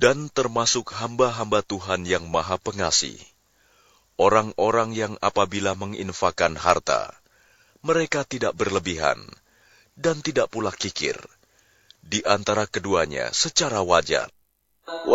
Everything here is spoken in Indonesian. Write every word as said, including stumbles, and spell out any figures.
dan termasuk hamba-hamba Tuhan yang Maha Pengasih, orang-orang yang apabila menginfakkan harta, mereka tidak berlebihan dan tidak pula kikir, di antara keduanya secara wajar.